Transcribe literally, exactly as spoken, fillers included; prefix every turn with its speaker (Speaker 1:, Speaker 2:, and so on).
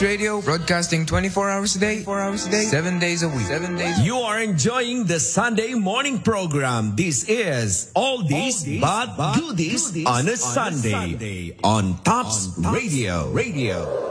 Speaker 1: Radio, broadcasting twenty-four hours a day, four hours a day, seven days a week, seven days.
Speaker 2: You are enjoying the Sunday morning program. This is All This But Goodies on a Sunday on Tops Radio. Radio.